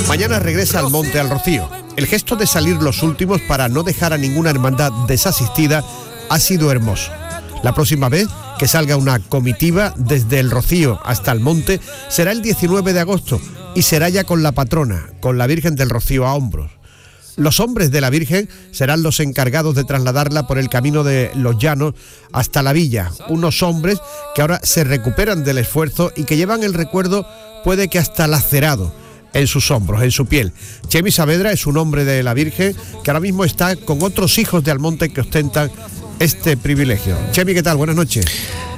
Mañana regresa al Monte al Rocío. El gesto de salir los últimos para no dejar a ninguna hermandad desasistida ha sido hermoso. La próxima vez que salga una comitiva desde el Rocío hasta el Monte será el 19 de agosto y será ya con la patrona, con la Virgen del Rocío a hombros. Los hombres de la Virgen serán los encargados de trasladarla por el camino de los llanos hasta la villa. Unos hombres que ahora se recuperan del esfuerzo y que llevan el recuerdo, puede que hasta lacerado, en sus hombros, en su piel. Chemi Saavedra es un hombre de la Virgen que ahora mismo está con otros hijos de Almonte que ostentan este privilegio. Chemi, ¿qué tal? Buenas noches.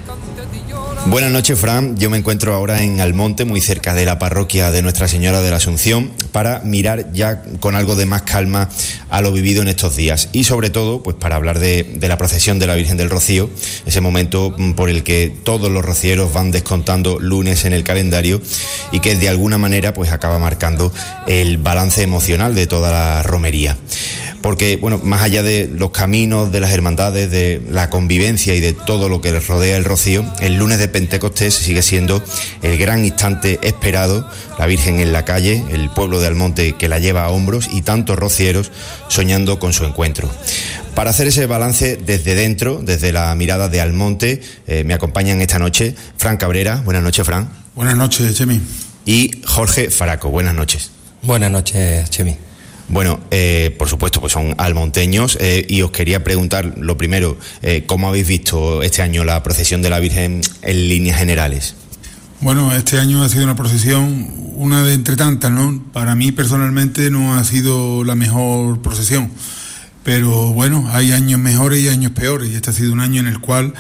Buenas noches, Fran. Yo me encuentro ahora en Almonte, muy cerca de la parroquia de Nuestra Señora de la Asunción, para mirar ya con algo de más calma a lo vivido en estos días y sobre todo pues para hablar de la procesión de la Virgen del Rocío, ese momento por el que todos los rocieros van descontando lunes en el calendario y que de alguna manera pues acaba marcando el balance emocional de toda la romería. Porque, bueno, más allá de los caminos, de las hermandades, de la convivencia y de todo lo que les rodea el Rocío, el lunes de Pentecostés sigue siendo el gran instante esperado, la Virgen en la calle, el pueblo de Almonte que la lleva a hombros y tantos rocieros soñando con su encuentro. Para hacer ese balance desde dentro, desde la mirada de Almonte, me acompañan esta noche Fran Cabrera. Buenas noches, Fran. Buenas noches, Chemi. Y Jorge Faraco. Buenas noches. Buenas noches, Chemi. Bueno, por supuesto, pues son almonteños y os quería preguntar, lo primero, ¿cómo habéis visto este año la procesión de la Virgen en líneas generales? Bueno, este año ha sido una procesión, una de entre tantas, ¿no? Para mí personalmente no ha sido la mejor procesión, pero bueno, hay años mejores y años peores, y este ha sido un año en el cual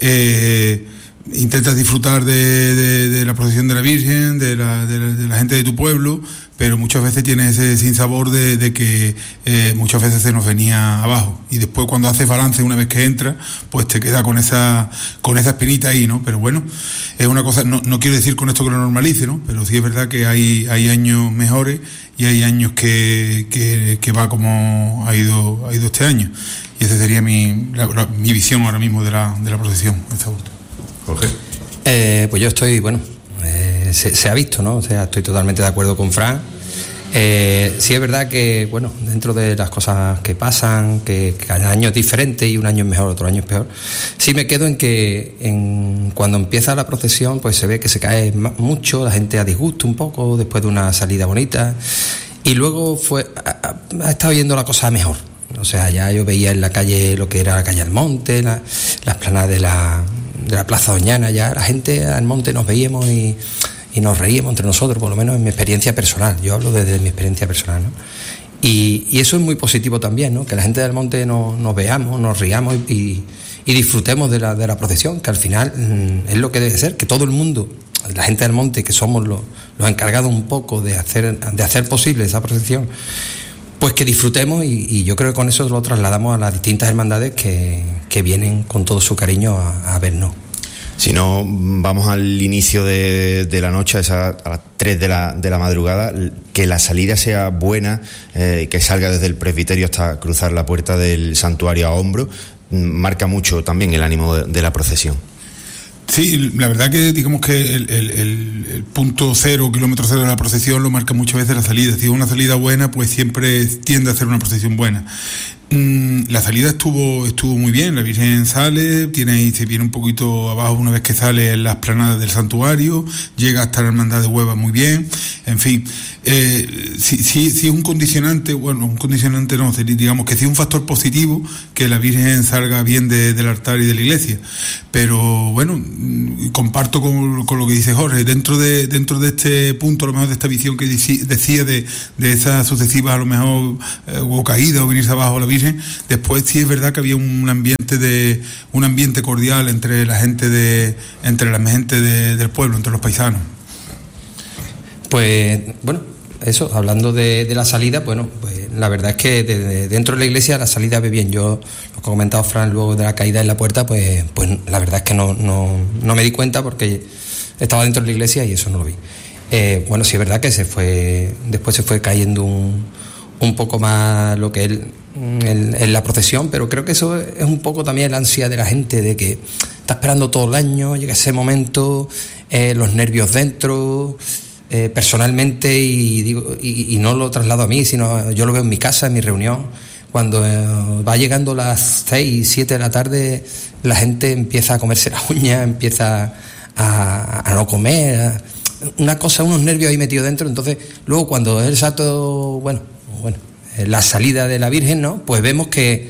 intentas disfrutar de la procesión de la Virgen, de la gente de tu pueblo, pero muchas veces tienes ese sinsabor de que muchas veces se nos venía abajo, y después cuando haces balance una vez que entras, pues te queda con esa espinita ahí, ¿no? Pero bueno, es una cosa, no quiero decir con esto que lo normalice, ¿no? Pero sí es verdad que hay años mejores y hay años que va como ha ido este año, y esa sería mi visión ahora mismo de la procesión. Jorge. Pues yo estoy, se ha visto, ¿no? O sea, estoy totalmente de acuerdo con Fran. Sí es verdad que, bueno, dentro de las cosas que pasan, que cada año es diferente y un año es mejor, otro año es peor, sí me quedo en que cuando empieza la procesión, pues se ve que se cae mucho, la gente a disgusto un poco después de una salida bonita, y luego ha estado yendo la cosa mejor. O sea, ya yo veía en la calle lo que era la calle Almonte, las planadas de la Plaza Doñana, ya la gente al Monte nos veíamos y nos reíamos entre nosotros, por lo menos en mi experiencia personal. Yo hablo desde mi experiencia personal, ¿no? Y eso es muy positivo también, ¿no? Que la gente del Monte nos veamos, nos riamos y disfrutemos de la procesión, que al final es lo que debe ser, que todo el mundo, la gente del Monte, que somos los encargados un poco de hacer posible esa procesión, pues que disfrutemos, y yo creo que con eso lo trasladamos a las distintas hermandades que vienen con todo su cariño a vernos. Si no, vamos al inicio de la noche, a las 3 de la madrugada, que la salida sea buena, que salga desde el presbiterio hasta cruzar la puerta del santuario a hombro, marca mucho también el ánimo de la procesión. Sí, la verdad que digamos que el punto cero, kilómetro cero de la procesión lo marca muchas veces la salida. Si es una salida buena, pues siempre tiende a ser una procesión buena. La salida estuvo muy bien, la Virgen sale, se viene un poquito abajo una vez que sale en las planadas del santuario, llega hasta la hermandad de Hueva muy bien, en fin. Sí es un condicionante, no, digamos que sí es un factor positivo que la Virgen salga bien del altar y de la iglesia, pero bueno, comparto con lo que dice Jorge, dentro de este punto, a lo mejor de esta visión que decía de esas sucesivas, a lo mejor o caídas o venirse abajo a la Virgen, después sí es verdad que había un ambiente cordial entre la gente del pueblo, entre los paisanos. Pues bueno, eso, hablando de la salida, bueno, pues la verdad es que dentro de la iglesia la salida ve bien. Yo, lo que ha comentado Fran luego de la caída en la puerta, pues la verdad es que no me di cuenta porque estaba dentro de la iglesia y eso no lo vi. Bueno, sí es verdad que después se fue cayendo un poco más lo que en la procesión, pero creo que eso es un poco también la ansia de la gente, de que está esperando todo el año, llega ese momento, los nervios dentro, personalmente, y digo, y no lo traslado a mí, sino yo lo veo en mi casa, en mi reunión. Cuando va llegando las 6, 7 de la tarde, la gente empieza a comerse las uñas, empieza a no comer, una cosa, unos nervios ahí metidos dentro. Entonces, luego cuando es el santo, la salida de la Virgen, ¿no? Pues vemos que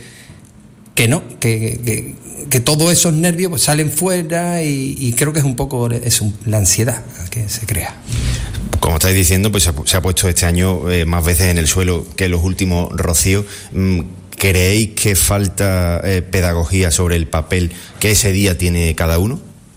todos esos nervios pues salen fuera, y creo que es un poco la ansiedad que se crea. Como estáis diciendo, pues se ha puesto este año más veces en el suelo que en los últimos rocíos. ¿Creéis que falta pedagogía sobre el papel que ese día tiene cada uno?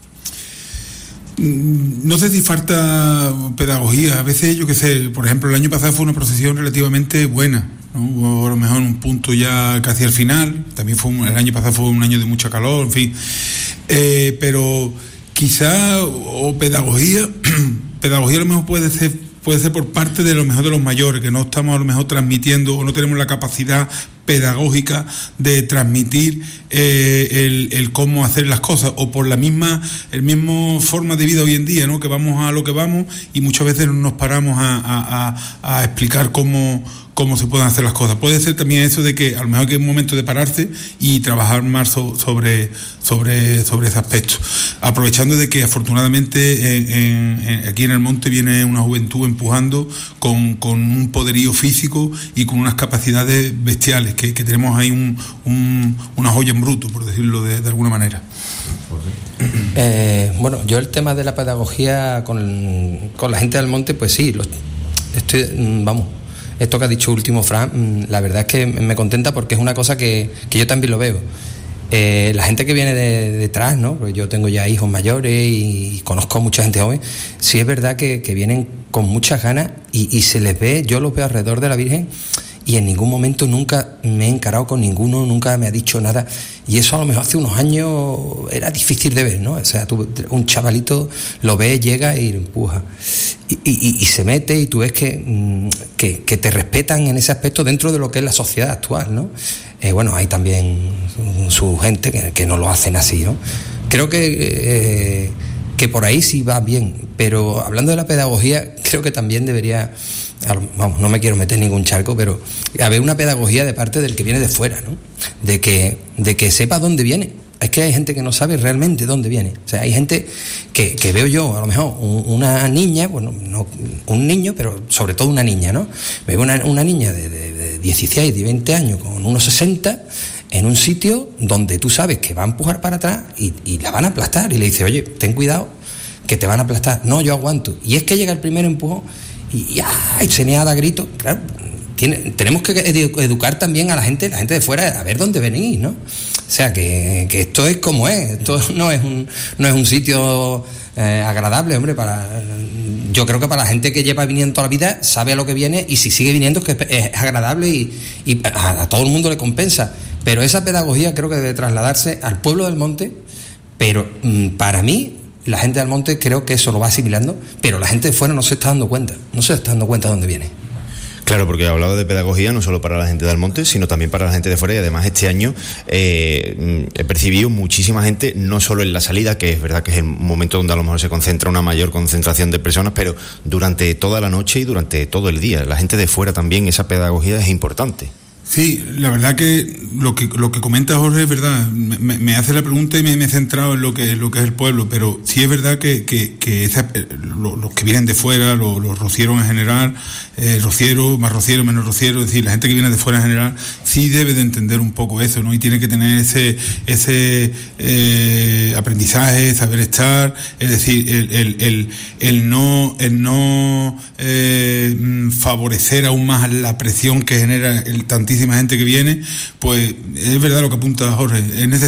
No sé si falta pedagogía. A veces, yo qué sé, por ejemplo, el año pasado fue una procesión relativamente buena, ¿no? Hubo a lo mejor un punto ya casi al final. También el año pasado fue un año de mucha calor, en fin. Pero quizá, o pedagogía a lo mejor puede ser por parte de lo mejor de los mayores, que no estamos a lo mejor transmitiendo, o no tenemos la capacidad pedagógica de transmitir el cómo hacer las cosas, o por el mismo forma de vida hoy en día, ¿no? Que vamos a lo que vamos, y muchas veces no nos paramos a explicar cómo se pueden hacer las cosas. Puede ser también eso de que a lo mejor que es un momento de pararse y trabajar más sobre ese aspecto, aprovechando de que afortunadamente aquí en el monte viene una juventud empujando con un poderío físico y con unas capacidades bestiales, que tenemos ahí una joya en bruto, por decirlo de alguna manera. Yo el tema de la pedagogía con la gente del monte, pues sí, esto que ha dicho último Fran, la verdad es que me contenta, porque es una cosa que yo también lo veo. La gente que viene detrás, ¿no? Porque yo tengo ya hijos mayores y conozco a mucha gente joven. Sí es verdad que vienen con muchas ganas, y se les ve, yo los veo alrededor de la Virgen, y en ningún momento nunca me he encarado con ninguno, nunca me ha dicho nada, y eso a lo mejor hace unos años era difícil de ver, ¿no? O sea, un chavalito lo ves, llega y lo empuja, y se mete, y tú ves que te respetan en ese aspecto dentro de lo que es la sociedad actual, ¿no? Hay también su gente que no lo hacen así, ¿no? Creo que por ahí sí va bien, pero hablando de la pedagogía, creo que también debería, no me quiero meter en ningún charco, pero haber una pedagogía de parte del que viene de fuera, ¿no? De que sepa dónde viene. Es que hay gente que no sabe realmente dónde viene. O sea, hay gente que veo yo, a lo mejor una niña, no un niño, pero sobre todo una niña, ¿no? Veo una niña de 16, de 20 años con unos 60 en un sitio donde tú sabes que va a empujar para atrás y la van a aplastar, y le dice, oye, ten cuidado que te van a aplastar. No, yo aguanto. Y es que llega el primer empujón y se niega a gritos. Claro, tenemos que educar también a la gente de fuera, a ver dónde venís, ¿no? O sea, que esto es como es. Esto no es un sitio agradable, hombre. Yo creo que para la gente que lleva viniendo toda la vida, sabe a lo que viene, y si sigue viniendo es que es agradable, y a todo el mundo le compensa. Pero esa pedagogía creo que debe trasladarse al pueblo del monte. Pero para mí, la gente del monte creo que eso lo va asimilando, pero la gente de fuera no se está dando cuenta de dónde viene. Claro, porque he hablado de pedagogía no solo para la gente del monte, sino también para la gente de fuera, y además este año he percibido muchísima gente, no solo en la salida, que es verdad que es el momento donde a lo mejor se concentra una mayor concentración de personas, pero durante toda la noche y durante todo el día. La gente de fuera también, esa pedagogía es importante. Sí, la verdad que lo que comenta Jorge es verdad. Me hace la pregunta y me he centrado en lo que es el pueblo, pero sí es verdad que los que vienen de fuera, los rocieros en general, rocieros, más rocieros, menos rocieros, es decir, la gente que viene de fuera en general sí debe de entender un poco eso, ¿no? Y tiene que tener ese aprendizaje, saber estar, es decir, el no favorecer aún más la presión que genera tantísima gente que viene. Pues es verdad lo que apunta Jorge, es necesario